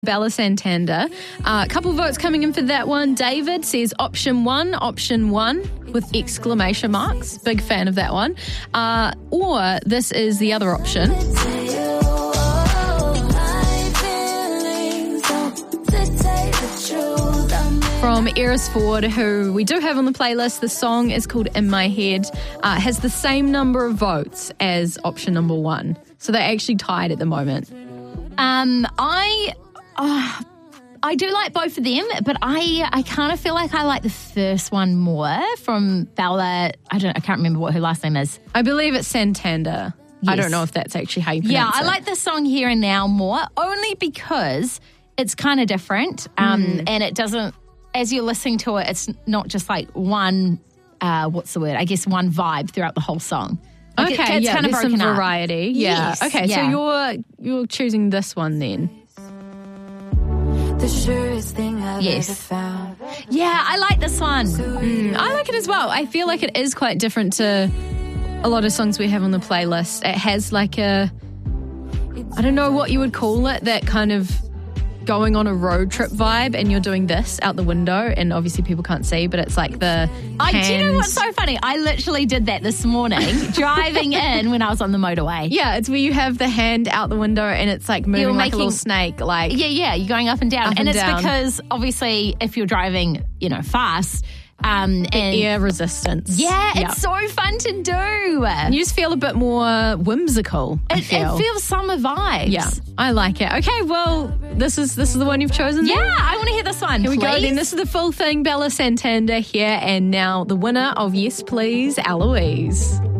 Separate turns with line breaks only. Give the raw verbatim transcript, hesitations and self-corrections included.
Bella Santander. A uh, couple votes coming in for that one. David says option one, option one with exclamation marks. Big fan of that one. Uh, or this is the other option. From Eris Ford, who we do have on the playlist. The song is called In My Head. Uh, has the same number of votes as option number one. So they're actually tied at the moment.
Um, I... Oh, I do like both of them, but I, I kind of feel like I like the first one more from Bella. I don't I can't remember what her last name is.
I believe it's Santander.
Yes.
I don't know if that's actually how you pronounce
yeah,
it.
Yeah, I like the song Here and Now more, only because it's kind of different um,
mm.
and it doesn't, as you're listening to it, it's not just like one, uh, what's the word? I guess one vibe throughout the whole song. Like
okay,
it, it's
yeah,
kind of
there's some
broken up.
variety. Yeah.
Yes,
okay,
yeah.
so you're you're choosing this one then.
The surest thing I've
yes.
ever found.
Yeah, I like this one.
Mm, I like it as well. I feel like it is quite different to a lot of songs we have on the playlist. It has like a, I don't know what you would call it, that kind of going on a road trip vibe, and you're doing this out the window, and obviously people can't see, but it's like the
I
hands.
do you know what's so funny? I literally did that this morning, driving in when I was on the motorway.
Yeah, it's where you have the hand out the window and it's like moving
You're
like
making,
a little snake. Like
Yeah, yeah, you're going up and down.
Up
and
and
it's
down.
because obviously if you're driving, you know, fast, um,
the
and
air resistance.
Yeah,
Yep.
it's so fun to do.
You just feel a bit more whimsical. I
It,
feel.
it feels summer vibes.
Yeah, I like it. Okay, well, this is this is the one you've chosen.
Yeah,
then?
I want to hear this one.
Here we go.
please.
Then this is the full thing. Bella Santander here, and now the winner of Yes Please, Eloise.